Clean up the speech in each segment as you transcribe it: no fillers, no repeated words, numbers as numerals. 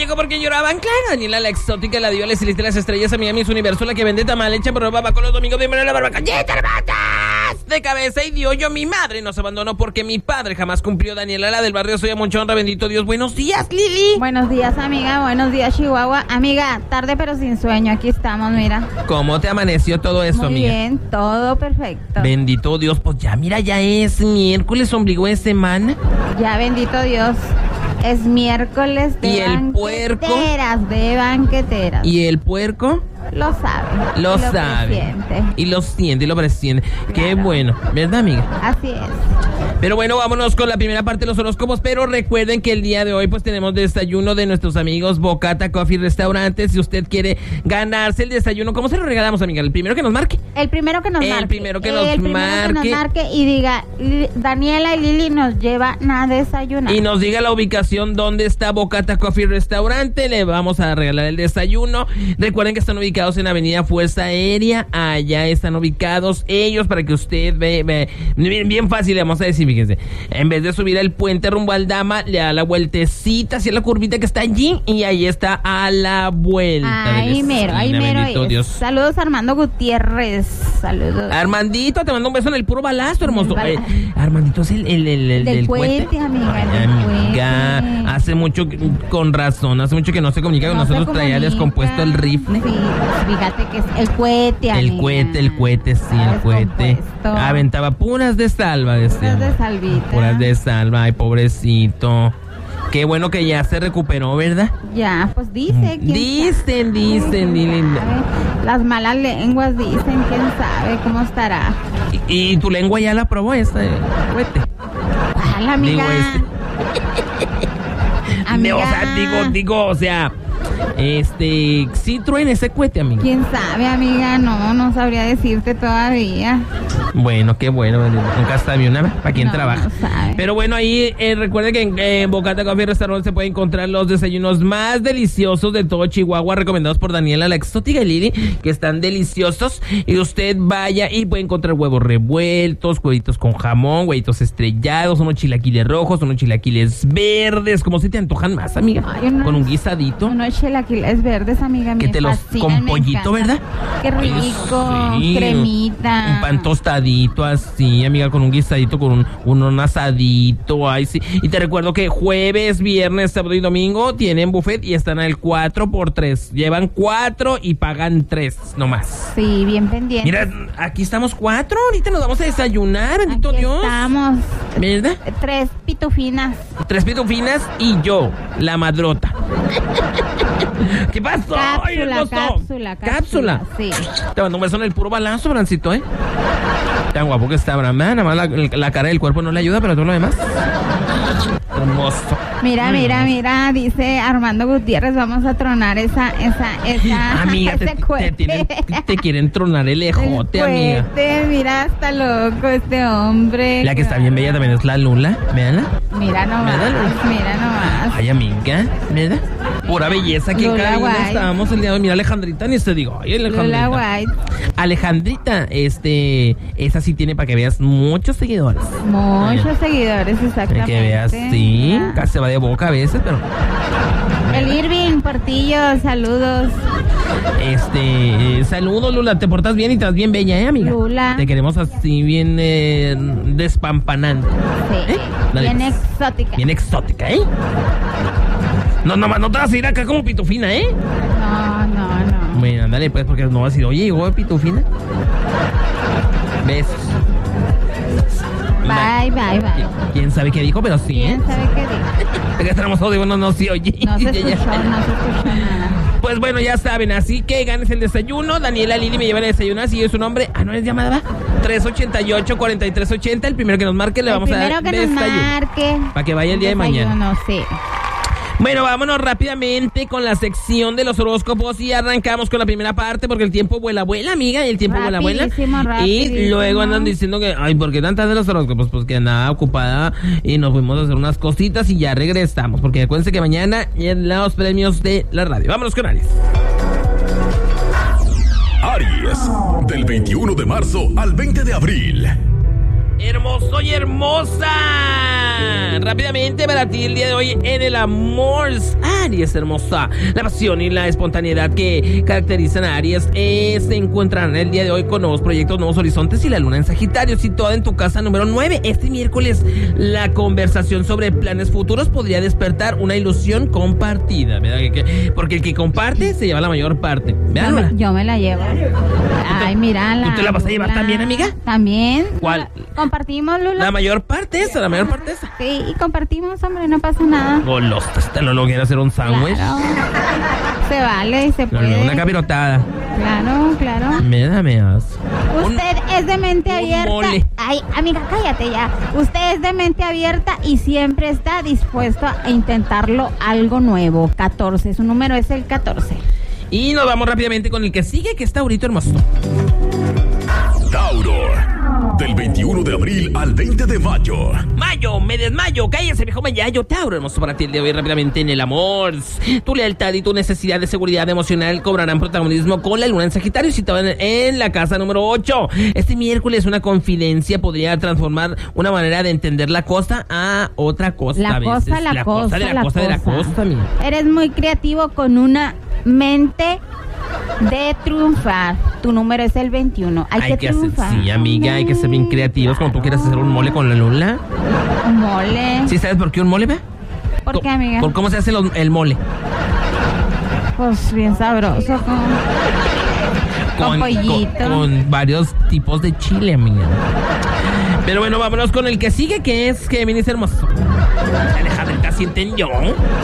llegó porque lloraban, claro. Daniela la exótica, la dio, le celeste las estrellas, amiga Miss Universo, la que vende tamal, hecha por papá con los domingos, bienvenido a la barbacoa de cabeza. Y dio yo, mi madre nos abandonó porque mi padre jamás cumplió. Daniela, la del barrio, soy a mucha honra, bendito Dios. Buenos días, Lili. Buenos días, amiga, buenos días, Chihuahua. Amiga, tarde pero sin sueño, aquí estamos, mira. ¿Cómo te amaneció todo eso, Muy amiga? bien, todo perfecto. Bendito Dios, pues ya, mira, ya es miércoles, ombligo de semana. Ya, bendito Dios. Es miércoles de ¿Y el puerco? de banqueteras. ¿Y el puerco? Lo sabe. Lo y sabe. presiente. Y lo siente y lo presiente. Claro. Qué bueno, ¿verdad, amiga? Así es. Pero bueno, vámonos con la primera parte de los horóscopos. Pero recuerden que el día de hoy pues tenemos desayuno de nuestros amigos Bocata Coffee Restaurante. Si usted quiere ganarse el desayuno, ¿cómo se lo regalamos, amiga? ¿El primero que nos marque? El primero que nos marque. El primero que nos marque y diga, Daniela y Lili nos llevan a desayunar. Y nos diga la ubicación donde está Bocata Coffee Restaurante. Le vamos a regalar el desayuno. Recuerden que están ubicados en Avenida Fuerza Aérea. Allá están ubicados ellos para que usted ve bien fácil, le vamos a decir, fíjense. En vez de subir el puente rumbo al Dama, le da la vueltecita hacia la curvita que está allí y ahí está a la vuelta. Ahí mero es. Dios. Saludos, Armando Gutiérrez. Saludos. Armandito, te mando un beso en el puro balazo, hermoso. Armandito es el del cohete, amiga. Amiga, hace mucho, con razón, hace mucho que no se comunica con nosotros, traía descompuesto el rifle. Sí, fíjate que es el cohete, amiga. El cohete, sí, el cohete. Aventaba puras de salva, decía. Puras de salvita. Puras de salva, ay, pobrecito. Qué bueno que ya se recuperó, ¿verdad? Ya, pues dice. Dicen, las malas lenguas dicen, quién sabe cómo estará. ¿Y tu lengua ya la probó esta cohete? ¿Cuál, amiga? Amiga. O sea, sí truena ese cohete, amiga. ¿Quién sabe, amiga? No sabría decirte todavía. Bueno, qué bueno, nunca sabe una para quien trabaja. No sabe. Pero bueno, ahí recuerde que en Bocata Coffee Restaurant se puede encontrar los desayunos más deliciosos de todo Chihuahua, recomendados por Daniela la exótica y Lili, que están deliciosos. Y usted vaya y puede encontrar huevos revueltos, huevitos con jamón, huevitos estrellados, unos chilaquiles rojos, unos chilaquiles verdes, como se te antojan más, amiga. Con un guisadito. Unos chilaquiles verdes, amiga. Que te los con pollito, ¿verdad? Qué rico, sí. Cremita. Un pan tostadito así, amiga, con un guisadito, con un asadito, ay sí. Y te recuerdo que jueves, viernes, sábado y domingo tienen buffet y están al 4x3. Llevan 4 y pagan 3 nomás. Sí, bien pendiente. Mira, aquí estamos 4, ahorita nos vamos a desayunar, bendito aquí Dios. Estamos. ¿Verdad? 3 pitufinas. 3 pitufinas y yo, la madrota. ¿Qué pasó? Cápsula. Sí. Te mando un beso en el puro balazo, Brancito, ¿eh? Tan guapo que está, Bran. Nada más la cara del cuerpo no le ayuda, pero todo lo demás. Hermoso. Mira, dice Armando Gutiérrez, vamos a tronar esa amiga, te quieren tronar el ejote, amiga. Mira, está loco este hombre. La que está bien bella también es la Lula, véanla. Mira nomás. Ay, amiga, ¿verdad? Pura belleza aquí en cabina estábamos el día de hoy. Mira, Alejandrita, ni te digo. Ay, Alejandrita. Lula White. Alejandrita, esa sí tiene para que veas muchos seguidores. Muchos seguidores, exactamente. Para que veas, sí. Casi se va de boca a veces, pero... El Irving Portillo, saludos. Saludos, Lula. Te portas bien y estás bien bella, amiga. Lula. Te queremos así bien despampanante. Sí. Bien exótica. Bien exótica, ¿eh? No te vas a ir acá como pitufina, ¿eh? No. Bueno, ándale pues, porque no vas a decir, oye, llegó de pitufina. Besos. Bye. ¿Quién sabe qué dijo? Pero sí, ¿Quién sabe qué dijo? Es que estamos audífonos, no se oye. No se escuchó nada. Pues bueno, ya saben, así que ganes el desayuno. Daniela Lili me llevan a desayunar. Si es su nombre, ¿no es llamada? ¿Va? 388-4380. El primero que nos marque le vamos a dar desayuno. Para que vaya el día de mañana. Sí. Bueno, vámonos rápidamente con la sección de los horóscopos y arrancamos con la primera parte porque el tiempo vuela, amiga, y el tiempo vuela. Y luego andan diciendo que, ay, ¿por qué tantas de los horóscopos? Pues que andaba ocupada y nos fuimos a hacer unas cositas y ya regresamos, porque acuérdense que mañana en los premios de la radio. Vámonos con Aries. Aries, del 21 de marzo al 20 de abril. Hermoso y hermosa. Rápidamente para ti el día de hoy en el amor. Aries, hermosa. La pasión y la espontaneidad que caracterizan a Aries se encuentran el día de hoy con nuevos proyectos, nuevos horizontes y la luna en Sagitario, situada en tu casa número 9. Este miércoles la conversación sobre planes futuros podría despertar una ilusión compartida, ¿verdad? Porque el que comparte se lleva la mayor parte. Yo me la llevo. Ay, mira. ¿Tú te la vas a llevar también, amiga? También. ¿Cuál? Compartimos, Lula. La mayor parte esa. Sí, y compartimos, hombre, no pasa nada. Golostas, te lo quiero hacer un sándwich. Claro. Se vale y se puede. Una capirotada. Claro. Médameas. Usted es de mente abierta. Mole. Ay, amiga, cállate ya. Usted es de mente abierta y siempre está dispuesto a intentarlo algo nuevo. 14, su número es el 14. Y nos vamos rápidamente con el que sigue, que está ahorita hermoso. Tauro, del 21 de abril al 20 de mayo. Mayo, me desmayo, cállese viejo mayayo. Tauro, hermoso para ti el de hoy rápidamente en el amor. Tu lealtad y tu necesidad de seguridad emocional cobrarán protagonismo con la luna en Sagitario, situada en la casa número 8. Este miércoles una confidencia podría transformar una manera de entender la cosa a otra cosa. La cosa. Mía. Eres muy creativo con una mente de triunfar. Tu número es el 21. Hay que triunfar. Sí, amiga, hay que ser bien creativos. Como tú quieras hacer un mole con la lula. Un mole. ¿Sí sabes por qué un mole, ve? ¿Por qué, amiga? ¿Por cómo se hace el mole? Pues bien sabroso. Con pollito. Con varios tipos de chile, amiga. Pero bueno, vámonos con el que sigue, que es Géminis hermoso. Alejandrita, sienten yo.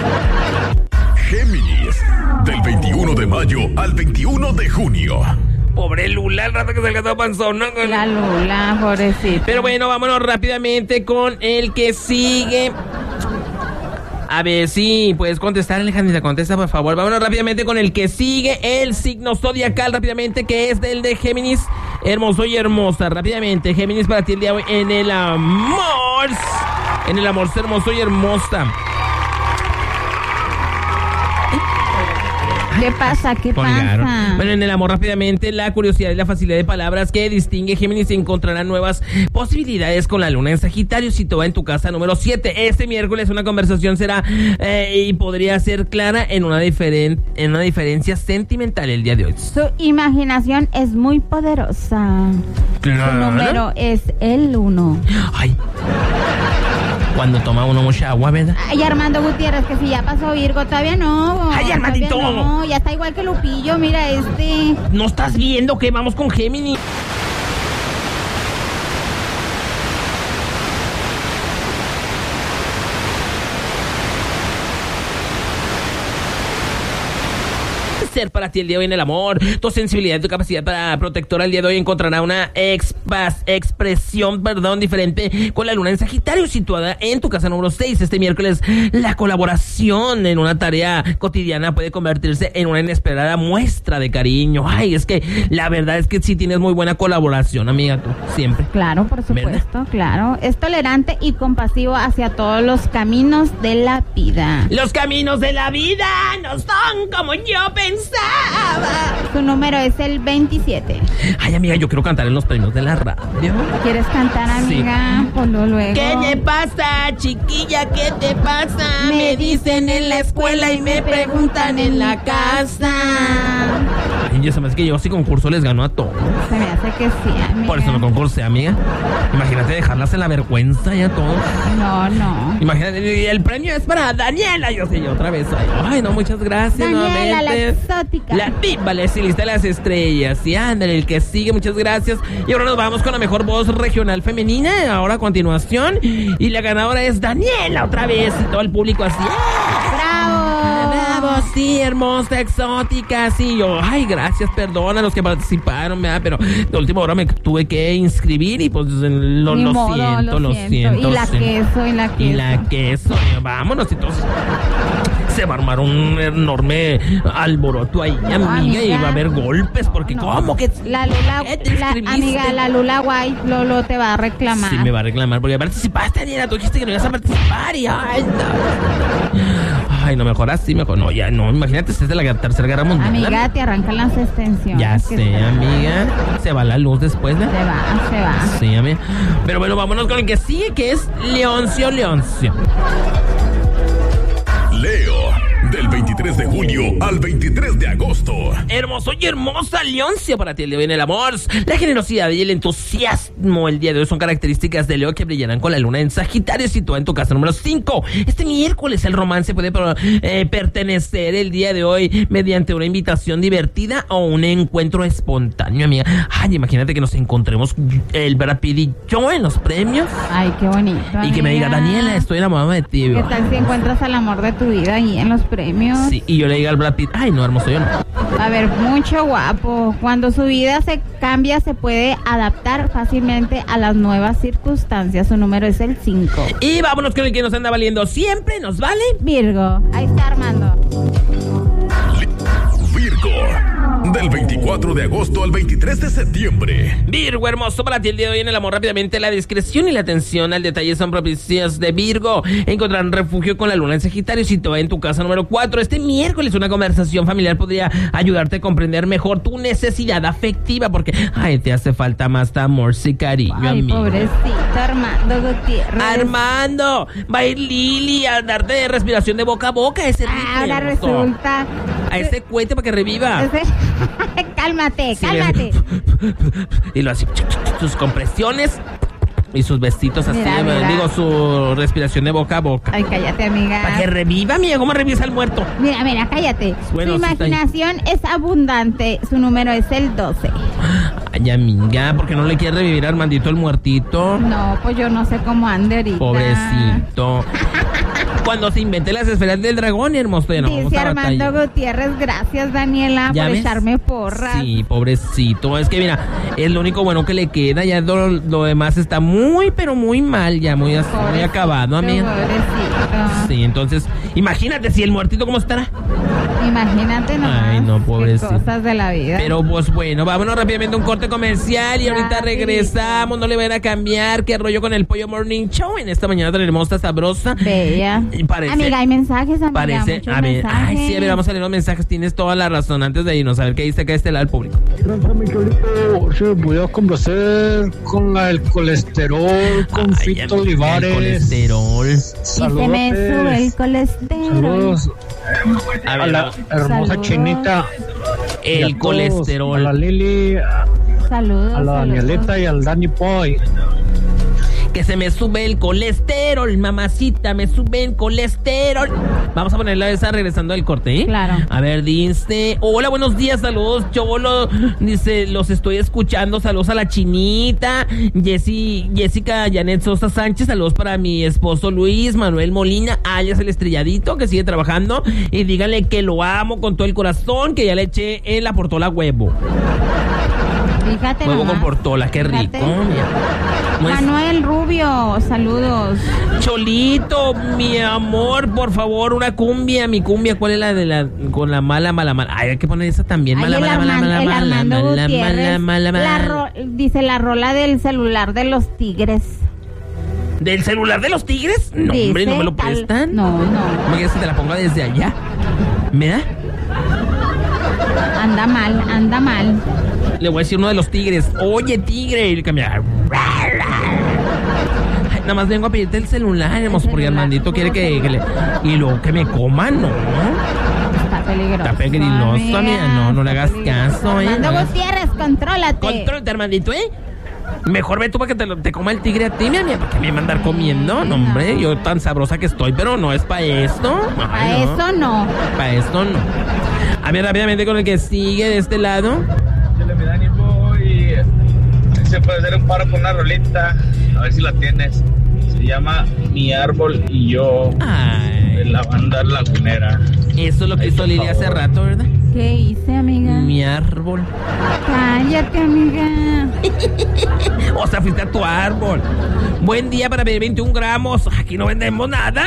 Géminis, del 21 de mayo al 21 de junio. Pobre Lula, el rato que salga todo panzón, ¿no? La Lula, pobrecita. Pero bueno, vámonos rápidamente con el que sigue. A ver si puedes contestar, Alejandrita, contesta por favor. Vámonos rápidamente con el que sigue, el signo zodiacal rápidamente, que es del de Géminis, hermoso y hermosa. Rápidamente, Géminis para ti el día de hoy en el amor. En el amor, hermoso y hermosa. ¿Qué pasa? Bueno, en el amor rápidamente, la curiosidad y la facilidad de palabras que distingue Géminis encontrarán nuevas posibilidades con la luna en Sagitario, situada en tu casa número 7. Este miércoles una conversación será y podría ser clara en una diferencia sentimental el día de hoy. Su imaginación es muy poderosa. Claro. Su número es el 1. Ay, cuando toma uno mucha agua, ¿verdad? Ay, Armando Gutiérrez, que si ya pasó Virgo, todavía no. Ay, Armandito. No, ya está igual que Lupillo, mira este. ¿No estás viendo que vamos con Géminis? Ser para ti el día de hoy en el amor. Tu sensibilidad y tu capacidad para protectora el día de hoy encontrará una expresión diferente con la luna en Sagitario, situada en tu casa número 6. Este miércoles la colaboración en una tarea cotidiana puede convertirse en una inesperada muestra de cariño. Ay, es que la verdad es que sí tienes muy buena colaboración, amiga, tú, siempre. Claro, por supuesto, ¿verdad? Claro. Es tolerante y compasivo hacia todos los caminos de la vida. Los caminos de la vida no son como yo pensaba. Su número es el 27. Ay, amiga, yo quiero cantar en los premios de la radio. ¿Quieres cantar, amiga? Sí. Ponlo luego. ¿Qué te pasa, chiquilla? ¿Qué te pasa? Me dicen en la escuela y me preguntan en la casa. Ay, ya sabes que yo si concurso les gano a todos. Se me hace que sí, amiga. Por eso no concursé, amiga. Imagínate dejarlas en la vergüenza ya todos. No. Imagínate, el premio es para Daniela. Yo sé, yo otra vez. Ay, no, muchas gracias. Daniela, la exótica. La tipa, la estilista de las estrellas. Y ándale, el que sigue, muchas gracias. Y ahora nos vamos con la mejor voz regional femenina. Ahora a continuación. Y la ganadora es Daniela otra vez. Y todo el público así. ¡Bravo! Sí, hermosa, exótica. Sí, yo, ay, gracias, perdona a los que participaron, ¿verdad? Pero de última hora me tuve que inscribir y pues lo siento. Y la queso. Vámonos, entonces. Se va a armar un enorme alboroto ahí, amiga, y va a haber golpes, porque ¿cómo que? La Lula White Lolo te va a reclamar. Sí, me va a reclamar, porque participaste, Daniela, tú dijiste que no ibas a participar y ay, no. Ay, no, mejor así, mejor. No, ya no, imagínate, es de la Tercera Guerra Mundial. Amiga, te arrancan las extensiones. Ya sé, amiga. Se va la luz después, ¿no? Se va. Sí, amiga. Pero bueno, vámonos con el que sigue, que es Leoncio. Leo, del 23 de julio al 23 de agosto. Hermoso y hermosa Leoncio, para ti el día viene el amor, la generosidad y el entusiasmo. El día de hoy son características de Leo que brillarán con la luna en Sagitario, situada en tu casa número 5. Este miércoles el romance puede pertenecer el día de hoy mediante una invitación divertida o un encuentro espontáneo, amiga. Ay, imagínate que nos encontremos el Brad Pitt y yo en los premios. Ay, qué bonito, Y que me diga, Daniela, estoy enamorada de ti. ¿Qué tal si encuentras al amor de tu vida ahí en los premios? Sí, y yo le diga al Brad Pitt, ay, no, hermoso, yo no. A ver, mucho guapo. Cuando su vida se cambia, se puede adaptar fácilmente a las nuevas circunstancias. Su número es el 5. Y vámonos con el que nos anda valiendo siempre, ¿nos vale? Virgo, ahí está Armando. Virgo, del 24 de agosto al 23 de septiembre. Virgo, hermoso, para ti el día de hoy en el amor rápidamente. La discreción y la atención al detalle son propicias de Virgo. Encontrarán refugio con la luna en Sagitario situada en tu casa número 4. Este miércoles una conversación familiar podría ayudarte a comprender mejor tu necesidad afectiva, porque ay, te hace falta más amor y cariño, Ay, amigo. pobrecito Armando Gutiérrez. Armando, va a ir Lili a darte de respiración de boca a boca a ese ritmo, Ahora hermoso. resulta... A ese cohete para que reviva. Cálmate, Sí, cálmate. Y lo así, sus compresiones y sus besitos así, Mira. digo, su respiración de boca a boca. Ay, cállate, amiga. Para que reviva, amiga, ¿cómo reviva al muerto? Mira, cállate. Bueno, Su sí está ahí. imaginación es abundante. Su número es el 12. Ay, amiga, ¿por qué no le quiere revivir a Armandito el muertito? No, pues yo no sé cómo ande ahorita. Pobrecito. Cuando se invente las esferas del dragón, hermoso, ya no vamos Dice a Armando batallar. Gutiérrez, gracias Daniela ¿Ya por ves? echarme porras. Sí, pobrecito. Es que mira, es lo único bueno que le queda. Ya lo demás está muy, pero muy mal. Ya muy Pobrecito, acabado, amiga. Pobrecito. Sí, entonces, imagínate si el muertito cómo estará. Imagínate nomás. Ay, no, qué pobrecito. cosas de la vida. Pero pues bueno, vámonos rápidamente a un corte comercial y ahorita Rapidito. regresamos. No le van a cambiar. ¿Qué rollo con el Pollo Morning Show? En esta mañana tenemos esta sabrosa. Bella. Y parece, Amiga, hay mensajes, amiga. parece, muchos a ver, mensajes. ay, sí, a ver, vamos a leer los mensajes. Tienes toda la razón. Antes de irnos, a ver qué dice acá este lado del público. Se me pudiera complacer con el colesterol, con Ay, Fito amiga, el Olivares. colesterol. Y se me sube el colesterol. Saludos A a ver, la hermosa Saludos. chinita. y a el todos, colesterol. A la Lili, Saludos. a la saludos. Danielita y al Danny Boy. Que se me sube el colesterol, mamacita, me sube el colesterol. Vamos a ponerla esa regresando del corte, ¿eh? Claro. A ver, dice, hola, buenos días, saludos, Cholo. Dice, los estoy escuchando, saludos a la chinita. Jessica Janet Sosa Sánchez, saludos para mi esposo Luis Manuel Molina, alias el estrelladito, que sigue trabajando. Y díganle que lo amo con todo el corazón, que ya le eché en la portola huevo. Fíjate Huevo nomás. con portola, qué rico. Fíjate. Mira. No es- Manuel Rubio, saludos. Cholito, mi amor, por favor, una cumbia. Mi cumbia, ¿cuál es la de la con la mala? Ay, hay que poner esa también. Ay, Mala, el mala, mala, Armando- mala, el mala, Armando mala, Gutiérrez, mala, mala, mala. dice la rola del celular de los tigres. ¿Del celular de los tigres? No, hombre, Dice no me lo tal- prestan. No. ¿Me quieres que te la ponga desde allá? ¿Me da? Anda mal. Le voy a decir uno de los tigres. Oye, tigre. Y le cambia. Ay, nada más vengo a pedirte el celular, hermoso, porque celular. Armandito quiere que le... Y luego que me coma, ¿no? Está peligroso. Está peligroso, amiga. No le hagas caso, ¿eh? Armando No hagas- Gutiérrez, contrólate. Contrólate, Armandito, ¿eh? Mejor ve tú para que te coma el tigre a ti, mi amiga, porque me va a andar comiendo. No, hombre, yo tan sabrosa que estoy, pero no es para esto. A eso no. Para esto no. A ver, rápidamente con el que sigue de este lado. Mi Danny Boy, se puede hacer un paro con una rolita, a ver si la tienes. Se llama Mi Árbol y Yo, de Ay, la banda Lagunera. eso es lo que Ay, hizo por Lili hace favor. rato, ¿verdad? ¿Qué hice, amiga? Mi árbol. Cállate, amiga. O sea, fuiste a tu árbol. Buen día para pedir 21 gramos. Aquí no vendemos nada.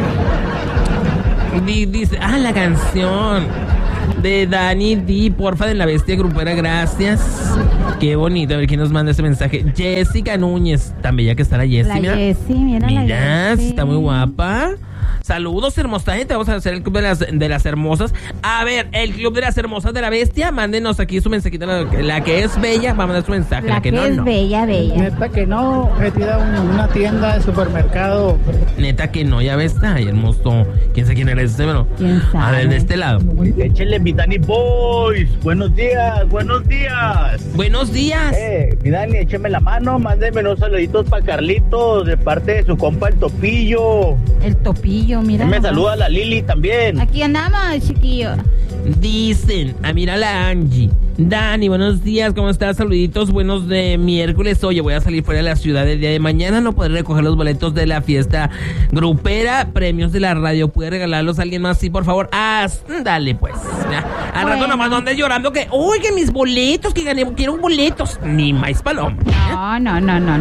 Dice, la canción de Dani D, porfa, de La Bestia Grupera, gracias. Qué bonito, a ver quién nos manda ese mensaje. Jessica Núñez, tan bella que está la Jessie, La Jessie, mira la Mira, Jessie. está muy guapa. Saludos, hermosa gente. Vamos a hacer el club de las hermosas. A ver, el club de las hermosas de la bestia. Mándenos aquí su mensajito. La que es bella, va a mandar su mensaje. La que no, es bella. Neta que no, metida una tienda de supermercado. Neta que no, ya ves. Ay, hermoso. ¿Quién sabe quién eres ese, pero? ¿Quién sabe? A ver, de este lado. Échenle mi Dani Boys. Buenos días. Buenos días. Mi Dani, écheme la mano. Mándenme unos saluditos para Carlitos de parte de su compa el Topillo. El Topillo, mira. Me saluda la Lili también. Aquí andamos, chiquillo. Dicen, mira la Angie. Dani, buenos días, ¿cómo estás? Saluditos, buenos de miércoles. Oye, voy a salir fuera de la ciudad el día de mañana. No podré recoger los boletos de la fiesta grupera. Premios de la radio. ¿Puede regalarlos a alguien más? Sí, por favor. Dale, pues. Al rato nomás no andes llorando que, oye, mis boletos, que gané, quiero boletos. Ni más paloma. No.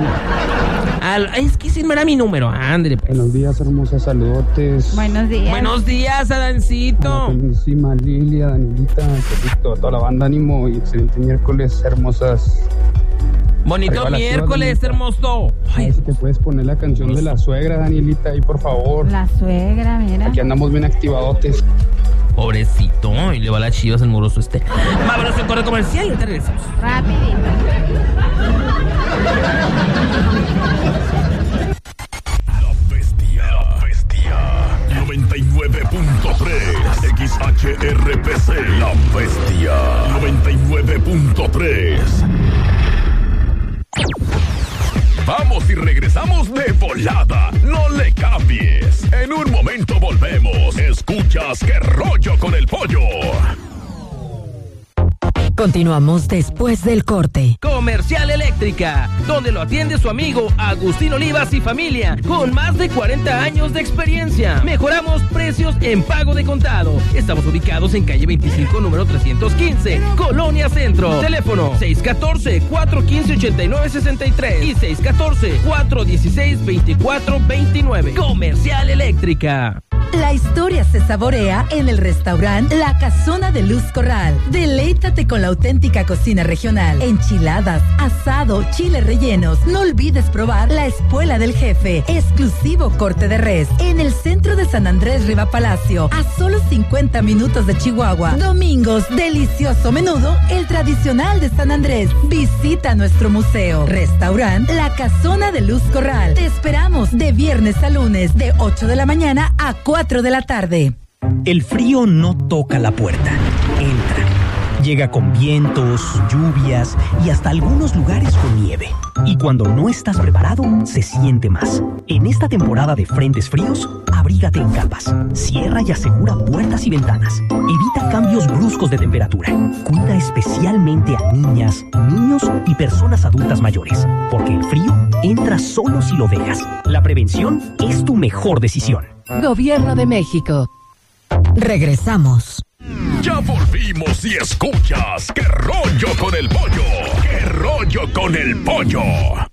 Es que ese no era mi número. Ándale, pues. Buenos días, hermosas, saludotes. Buenos días. Buenos días, Adancito. Buenísima Lilia, Danielita, Carlito, toda la banda, ánimo y excelente miércoles, hermosas. Bonito miércoles, hermoso. A ver si te puedes poner la canción de la suegra, Danielita, ahí por favor. La suegra, mira. Aquí andamos bien activadotes. Pobrecito, y le va a las Chivas el muroso este. Vámonos a un corte comercial y te regresamos. Rapidito. La bestia. 99.3 XHRPC. La bestia. 99.3. Vamos y regresamos de volada. No le cambies. En un momento volvemos. Escuchas Qué Rollo con el Pollo. Continuamos después del corte. Comercial Eléctrica, donde lo atiende su amigo Agustín Olivas y familia, con más de 40 años de experiencia. Mejoramos precios en pago de contado. Estamos ubicados en calle 25, número 315, Colonia Centro. Teléfono 614-415-8963 y 614-416-2429. Comercial Eléctrica. La historia se saborea en el restaurante La Casona de Luz Corral. Deleítate con la auténtica cocina regional. Enchiladas, asado, chiles rellenos. No olvides probar la Espuela del Jefe, exclusivo corte de res, en el centro de San Andrés Riva Palacio, a solo 50 minutos de Chihuahua. Domingos, delicioso menudo, el tradicional de San Andrés. Visita nuestro museo. Restaurante La Casona de Luz Corral. Te esperamos de viernes a lunes, de 8 de la mañana a 4 de la tarde. El frío no toca la puerta, entra. Llega con vientos, lluvias y hasta algunos lugares con nieve. Y cuando no estás preparado, se siente más. En esta temporada de frentes fríos, abrígate en capas. Cierra y asegura puertas y ventanas. Evita cambios bruscos de temperatura. Cuida especialmente a niñas, niños y personas adultas mayores, porque el frío entra solo si lo dejas. La prevención es tu mejor decisión. Gobierno de México. Regresamos. Ya volvimos y escuchas Qué Rollo con el Pollo. Qué Rollo con el Pollo.